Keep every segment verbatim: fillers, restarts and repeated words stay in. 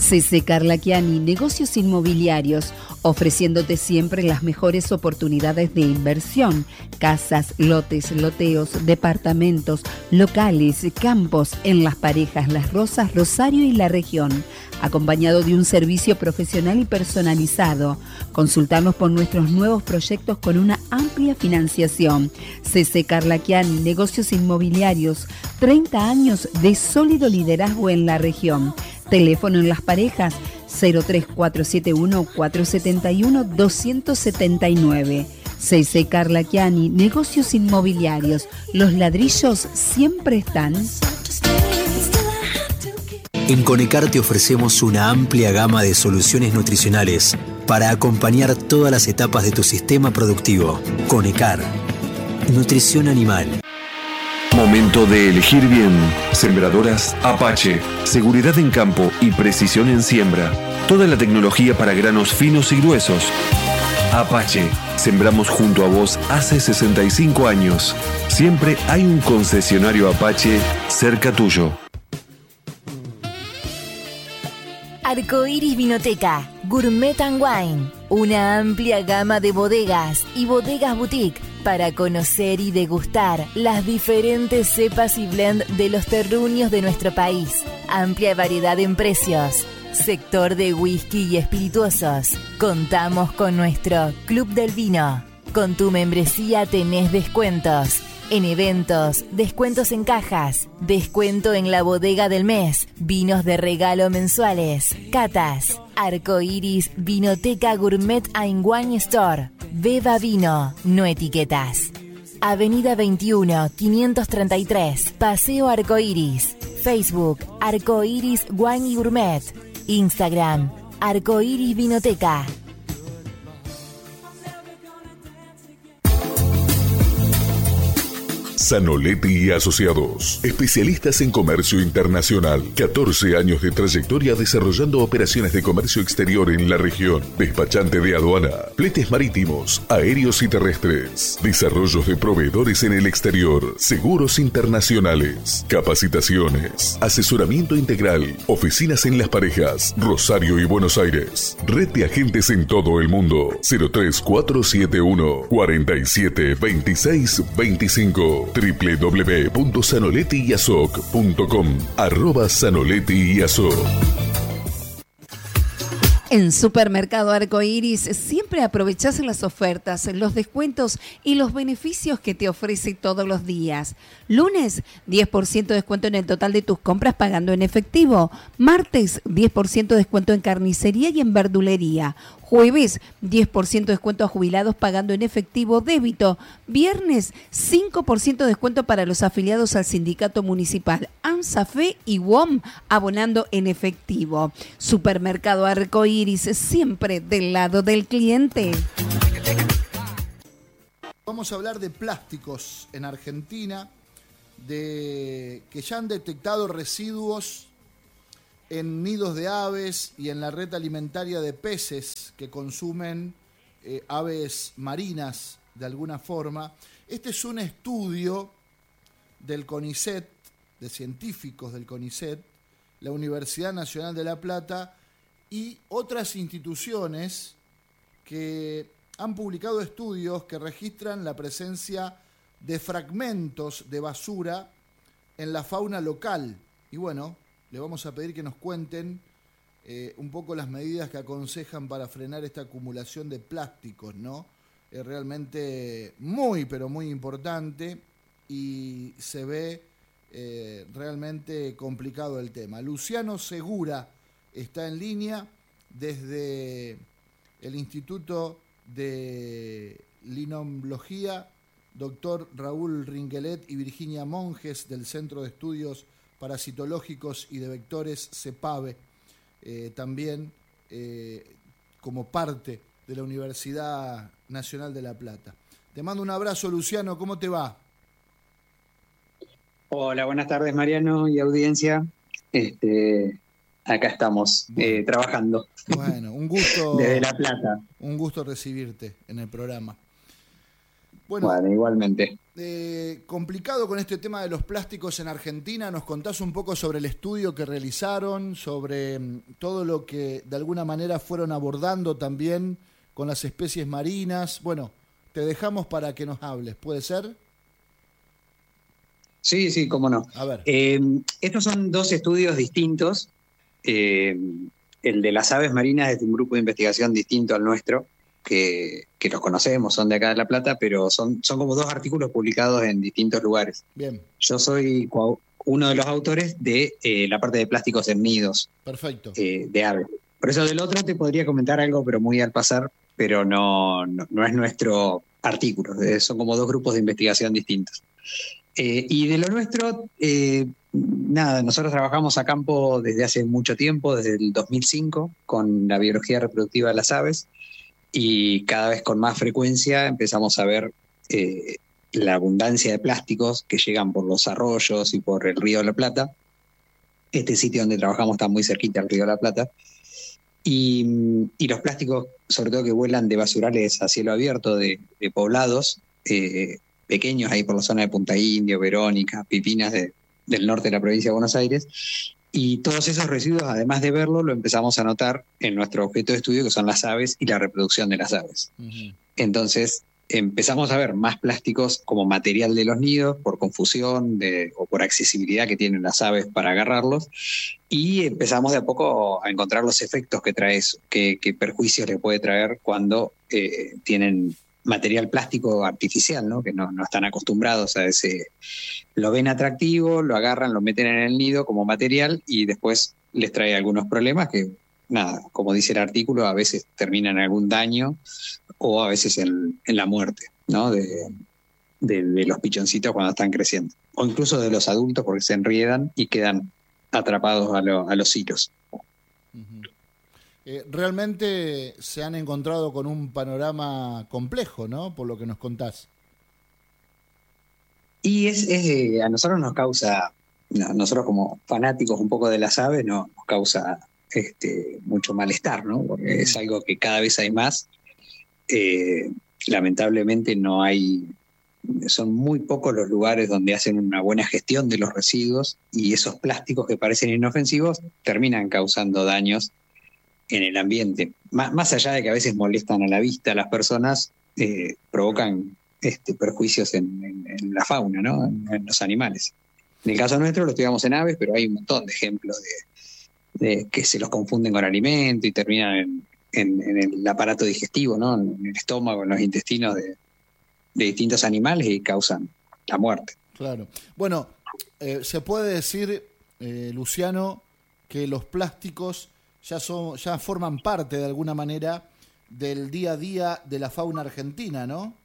C C Carlaquiani, negocios inmobiliarios, ofreciéndote siempre las mejores oportunidades de inversión. Casas, lotes, loteos, departamentos, locales, campos en Las Parejas, Las Rosas, Rosario y la región. Acompañado de un servicio profesional y personalizado. Consultarnos por nuestros nuevos proyectos con una amplia financiación. C C Carlaquiani, negocios inmobiliarios, treinta años de sólido liderazgo en la región. Teléfono en Las Parejas cero tres cuatro siete uno cuatro siete uno dos siete nueve. C C Carlaquiani, negocios inmobiliarios. Los ladrillos siempre están. En Conecar te ofrecemos una amplia gama de soluciones nutricionales para acompañar todas las etapas de tu sistema productivo. Conecar, nutrición animal. Momento de elegir bien. Sembradoras Apache. Seguridad en campo y precisión en siembra. Toda la tecnología para granos finos y gruesos. Apache. Sembramos junto a vos hace sesenta y cinco años. Siempre hay un concesionario Apache cerca tuyo. Arcoiris Vinoteca, Gourmet and Wine, una amplia gama de bodegas y bodegas boutique para conocer y degustar las diferentes cepas y blend de los terruños de nuestro país. Amplia variedad en precios. Sector de whisky y espirituosos. Contamos con nuestro Club del Vino. Con tu membresía tenés descuentos. En eventos, descuentos en cajas, descuento en la bodega del mes, vinos de regalo mensuales, catas, Arcoiris Vinoteca Gourmet and Wine Store. Beba vino, no etiquetas. Avenida veintiuno, quinientos treinta y tres, Paseo Arcoiris. Facebook, Arcoiris Wine y Gourmet. Instagram, Arcoiris Vinoteca. Zanoletti y Asociados, especialistas en comercio internacional. catorce años de trayectoria desarrollando operaciones de comercio exterior en la región. Despachante de aduana, fletes marítimos, aéreos y terrestres. Desarrollos de proveedores en el exterior. Seguros internacionales. Capacitaciones. Asesoramiento integral. Oficinas en Las Parejas, Rosario y Buenos Aires. Red de agentes en todo el mundo. cero tres cuatro siete uno cuatro siete dos seis dos cinco. doble u doble u doble u punto zanoletti y asoc punto com. Arroba Zanoletti y Asoc. En Supermercado Arcoiris siempre aprovechás las ofertas, los descuentos y los beneficios que te ofrece todos los días. Lunes, diez por ciento de descuento en el total de tus compras pagando en efectivo. Martes, diez por ciento de descuento en carnicería y en verdulería. Jueves, diez por ciento de descuento a jubilados pagando en efectivo débito. Viernes, cinco por ciento de descuento para los afiliados al sindicato municipal. ANSAFE y W O M abonando en efectivo. Supermercado Arcoiris, siempre del lado del cliente. Vamos a hablar de plásticos en Argentina, de que ya han detectado residuos en nidos de aves y en la red alimentaria de peces que consumen eh, aves marinas de alguna forma. Este es un estudio del CONICET, de científicos del CONICET, la Universidad Nacional de La Plata y otras instituciones que han publicado estudios que registran la presencia de fragmentos de basura en la fauna local. Y bueno, le vamos a pedir que nos cuenten eh, un poco las medidas que aconsejan para frenar esta acumulación de plásticos, ¿no? Es realmente muy, pero muy importante y se ve eh, realmente complicado el tema. Luciano Segura está en línea desde el Instituto de Linología, doctor Raúl Ringuelet y Virginia Monjes del Centro de Estudios Parasitológicos y de Vectores CEPAVE, eh, también eh, como parte de la Universidad Nacional de La Plata. Te mando un abrazo, Luciano, ¿cómo te va? Hola, buenas tardes, Mariano y audiencia. Este, acá estamos, bueno, eh, trabajando. Bueno, un gusto. Desde La Plata. Un gusto recibirte en el programa. Bueno, bueno, igualmente. Eh, complicado con este tema de los plásticos en Argentina. ¿Nos contás un poco sobre el estudio que realizaron, sobre mm, todo lo que de alguna manera fueron abordando también con las especies marinas? Bueno, te dejamos para que nos hables, ¿puede ser? Sí, sí, cómo no. A ver. Eh, estos son dos estudios distintos. Eh, el de las aves marinas es de un grupo de investigación distinto al nuestro, que, que los conocemos, son de acá de La Plata, pero son, son como dos artículos publicados en distintos lugares. Bien. Yo soy uno de los autores de eh, la parte de plásticos en nidos. Perfecto. Eh, de aves. Por eso del otro te podría comentar algo, pero muy al pasar, pero no, no, no es nuestro artículo. Eh, son como dos grupos de investigación distintos. Eh, y de lo nuestro, eh, nada, nosotros trabajamos a campo desde hace mucho tiempo, desde el dos mil cinco, con la biología reproductiva de las aves, y cada vez con más frecuencia empezamos a ver eh, la abundancia de plásticos que llegan por los arroyos y por el río de la Plata. Este sitio donde trabajamos está muy cerquita del río de la Plata. Y, y los plásticos, sobre todo que vuelan de basurales a cielo abierto de, de poblados, eh, pequeños ahí por la zona de Punta Indio, Verónica, Pipinas de, del norte de la provincia de Buenos Aires, y todos esos residuos, además de verlo, lo empezamos a notar en nuestro objeto de estudio, que son las aves y la reproducción de las aves. Uh-huh. Entonces empezamos a ver más plásticos como material de los nidos, por confusión de, o por accesibilidad que tienen las aves para agarrarlos, y empezamos de a poco a encontrar los efectos que trae eso, qué, qué perjuicios les puede traer cuando eh, tienen material plástico artificial, ¿no? Que no, no están acostumbrados a ese... Lo ven atractivo, lo agarran, lo meten en el nido como material y después les trae algunos problemas que, nada, como dice el artículo, a veces terminan en algún daño o a veces en, en la muerte, ¿no? De, de, de los pichoncitos cuando están creciendo. O incluso de los adultos porque se enriedan y quedan atrapados a, lo, a los hilos. Uh-huh. Eh, realmente se han encontrado con un panorama complejo, ¿no? Por lo que nos contás. Y es, es a nosotros nos causa, no, nosotros como fanáticos un poco de las aves, no, nos causa este, mucho malestar, ¿no? Porque mm. es algo que cada vez hay más. Eh, lamentablemente no hay, son muy pocos los lugares donde hacen una buena gestión de los residuos y esos plásticos que parecen inofensivos terminan causando daños en el ambiente. Más, más allá de que a veces molestan a la vista a las personas, eh, provocan este, perjuicios en, en, en la fauna, ¿no? En, en los animales. En el caso nuestro lo estudiamos en aves, pero hay un montón de ejemplos de, de que se los confunden con alimento y terminan en, en, en el aparato digestivo, ¿no? En el estómago, en los intestinos de, de distintos animales y causan la muerte. Claro. Bueno, eh, se puede decir, eh, Luciano, que los plásticos ya son, ya forman parte de alguna manera del día a día de la fauna argentina, ¿no?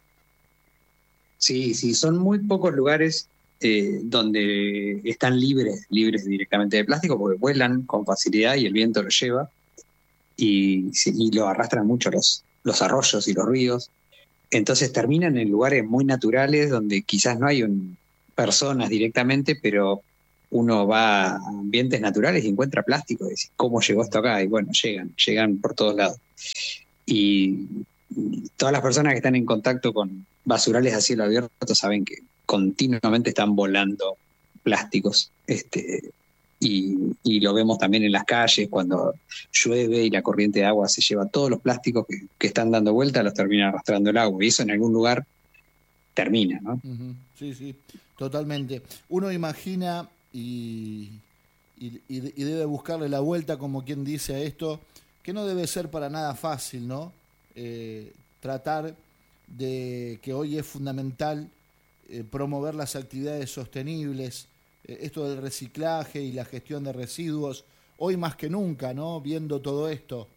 Sí, sí, son muy pocos lugares eh, donde están libres, libres directamente de plástico, porque vuelan con facilidad y el viento lo lleva y, y lo arrastran mucho los, los arroyos y los ríos. Entonces terminan en lugares muy naturales donde quizás no hay un, personas directamente, pero uno va a ambientes naturales y encuentra plástico y dice, ¿cómo llegó esto acá? Y bueno, llegan, llegan por todos lados. Y todas las personas que están en contacto con basurales a cielo abierto saben que continuamente están volando plásticos. Este, y, y lo vemos también en las calles, cuando llueve y la corriente de agua se lleva todos los plásticos que, que están dando vuelta, los termina arrastrando el agua. Y eso en algún lugar termina, ¿no? Uh-huh. Sí, sí, totalmente. Uno imagina... Y, y, y debe buscarle la vuelta, como quien dice, a esto, que no debe ser para nada fácil, ¿no? Eh, tratar de que hoy es fundamental eh, promover las actividades sostenibles, eh, esto del reciclaje y la gestión de residuos, hoy más que nunca, ¿no? Viendo todo esto.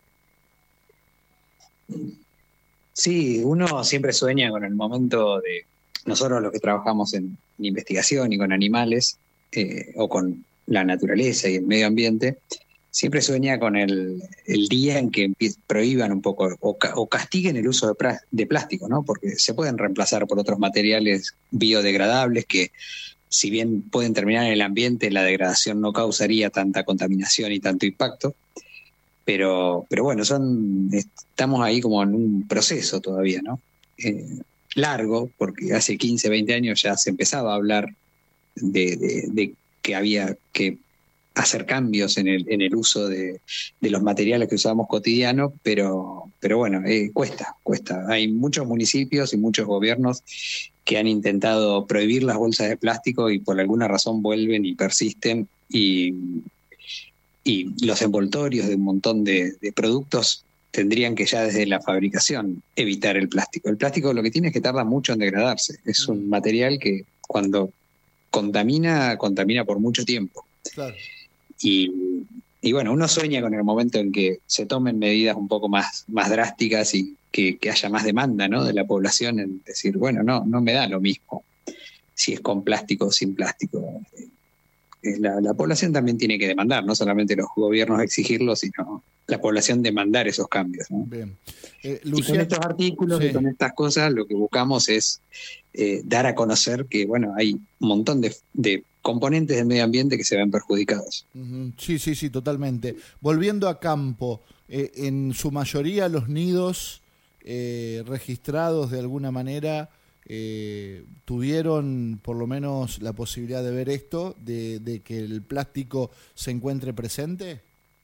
Sí, uno siempre sueña con el momento de, nosotros los que trabajamos en investigación y con animales, Eh, o con la naturaleza y el medio ambiente, siempre sueña con el, el día en que prohíban un poco o, ca o castiguen el uso de, de plástico, ¿no? Porque se pueden reemplazar por otros materiales biodegradables que, si bien pueden terminar en el ambiente, la degradación no causaría tanta contaminación y tanto impacto, pero, pero bueno, son, estamos ahí como en un proceso todavía, ¿no? Eh, largo, porque hace quince, veinte años ya se empezaba a hablar de, de, de que había que hacer cambios en el, en el uso de, de los materiales que usábamos cotidiano, pero, pero bueno, eh, cuesta, cuesta. Hay muchos municipios y muchos gobiernos que han intentado prohibir las bolsas de plástico y por alguna razón vuelven y persisten, y, y los envoltorios de un montón de, de productos tendrían que ya desde la fabricación evitar el plástico. El plástico lo que tiene es que tarda mucho en degradarse. Es un material que cuando contamina, contamina por mucho tiempo. Claro. Y, y bueno, uno sueña con el momento en que se tomen medidas un poco más, más drásticas y que, que haya más demanda, ¿no?, de la población en decir, bueno, no, no me da lo mismo si es con plástico o sin plástico. La, la población también tiene que demandar, no solamente los gobiernos exigirlo, sino la población demandar esos cambios, ¿no? Bien. Eh, Y Luciano, con estos artículos sí. y con estas cosas lo que buscamos es eh, dar a conocer que bueno, hay un montón de, de componentes del medio ambiente que se ven perjudicados. Ujú. Sí, sí, sí, totalmente. Volviendo a campo, eh, en su mayoría los nidos eh, registrados de alguna manera eh, tuvieron por lo menos la posibilidad de ver esto, de, de que el plástico se encuentre presente.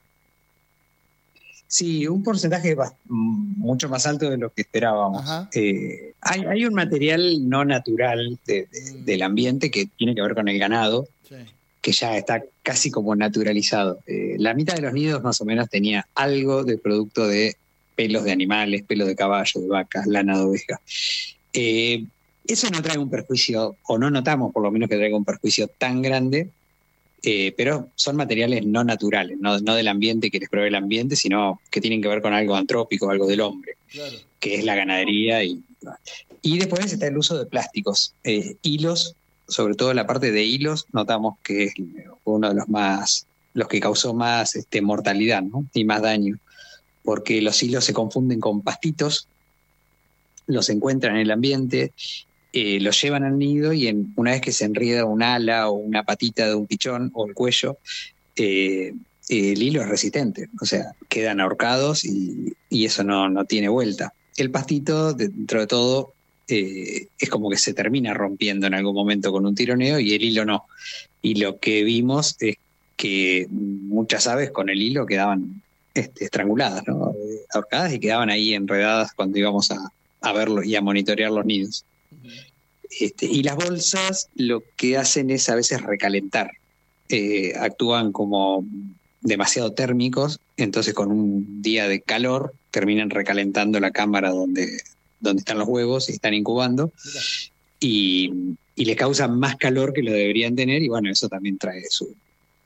Sí, un porcentaje bast- mucho más alto de lo que esperábamos. Ajá. Eh, hay, hay un material no natural de- de- Mm. del ambiente que tiene que ver con el ganado, Sí. que ya está casi como naturalizado. Eh, la mitad de los nidos más o menos tenía algo de producto de pelos de animales, pelos de caballo, de vacas, lana de oveja. Eh, eso no trae un perjuicio, o no notamos por lo menos que traiga un perjuicio tan grande, eh, pero son materiales no naturales, no, no del ambiente que les provee el ambiente, sino que tienen que ver con algo antrópico, algo del hombre, Claro. que es la ganadería. Y, y después está el uso de plásticos, eh, hilos, sobre todo la parte de hilos, notamos que es uno de los más, los que causó más este, mortalidad, ¿no?, y más daño, porque los hilos se confunden con pastitos, los encuentran en el ambiente, eh, los llevan al nido y en, una vez que se enrieda un ala o una patita de un pichón o el cuello, eh, el hilo es resistente, o sea, quedan ahorcados y, y eso no, no tiene vuelta. El pastito, dentro de todo, eh, es como que se termina rompiendo en algún momento con un tironeo y el hilo no. Y lo que vimos es que muchas aves con el hilo quedaban este, estranguladas, ¿no?, Eh, ahorcadas, y quedaban ahí enredadas cuando íbamos a, a verlo y a monitorear los nidos. Este, y las bolsas lo que hacen es a veces recalentar. Eh, actúan como demasiado térmicos, entonces con un día de calor terminan recalentando la cámara donde, donde están los huevos y están incubando, y, y le causan más calor que lo deberían tener, y bueno, eso también trae su,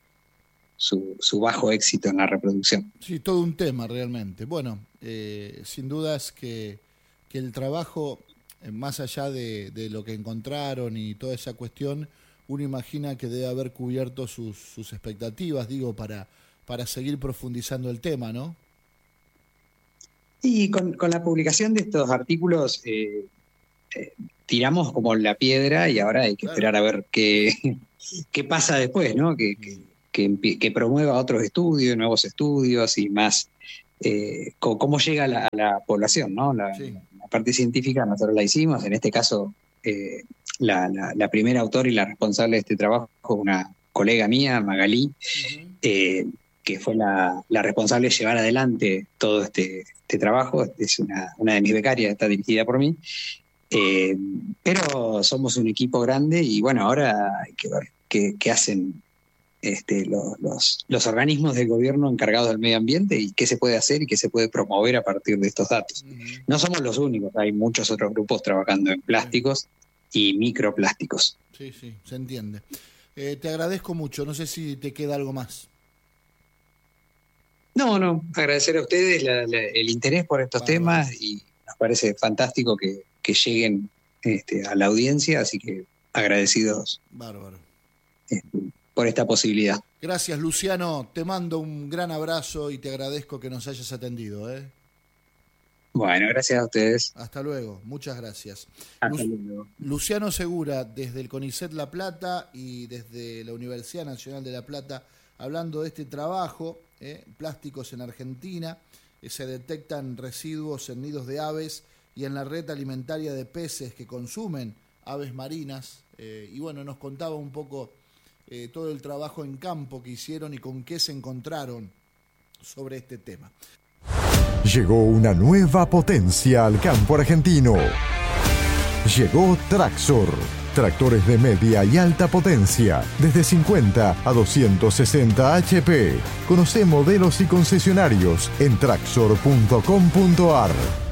su, su bajo éxito en la reproducción. Sí, todo un tema realmente. Bueno, eh, sin dudas que, que el trabajo, eh, más allá de, de lo que encontraron y toda esa cuestión, uno imagina que debe haber cubierto sus, sus expectativas, digo, para, para seguir profundizando el tema, ¿no? Y con, con la publicación de estos artículos eh, eh, tiramos como la piedra y ahora hay que Claro. esperar a ver qué, qué pasa después, ¿no? Que, que, que, empie- que promueva otros estudios, nuevos estudios y más, eh, co- cómo llega a la, a la población, ¿no? La, Sí. la parte científica nosotros la hicimos, en este caso eh, la, la, la primera autora y la responsable de este trabajo, una colega mía, Magalí, Ujú. eh, que fue la, la responsable de llevar adelante todo este, este trabajo. Es una, una de mis becarias, está dirigida por mí. Eh, pero somos un equipo grande y bueno, ahora hay que ver qué, qué hacen este, los, los, los organismos del gobierno encargados del medio ambiente y qué se puede hacer y qué se puede promover a partir de estos datos. Ujú. No somos los únicos, hay muchos otros grupos trabajando en plásticos y microplásticos. Sí, sí, se entiende. Eh, te agradezco mucho, no sé si te queda algo más. No, no, agradecer a ustedes la- la- el interés por estos Bárbaro. temas y nos parece fantástico que, que lleguen este, a la audiencia, así que agradecidos Bárbaro. este, por esta posibilidad. Gracias, Luciano. Te mando un gran abrazo y te agradezco que nos hayas atendido, ¿eh? Bueno, gracias a ustedes. Hasta luego. Muchas gracias. Hasta Lu- luego. Luciano Segura, desde el CONICET La Plata y desde la Universidad Nacional de La Plata, hablando de este trabajo, ¿eh? Plásticos en Argentina. Eh, se detectan residuos en nidos de aves y en la red alimentaria de peces que consumen aves marinas. Eh, y bueno, nos contaba un poco eh, todo el trabajo en campo que hicieron y con qué se encontraron sobre este tema. Llegó una nueva potencia al campo argentino. Llegó Traxor. Tractores de media y alta potencia, desde cincuenta a doscientos sesenta H P. Conoce modelos y concesionarios en traxor punto com punto ar.